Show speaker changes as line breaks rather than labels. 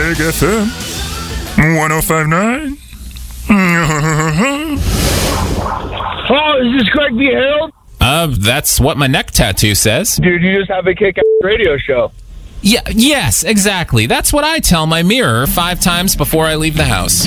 Big FM 1059.
Oh, is this Greg V. Harold?
That's what my neck tattoo says.
Dude, you just have a kick-ass radio show.
Yeah, yes, exactly. That's what I tell my mirror 5 times before I leave the house.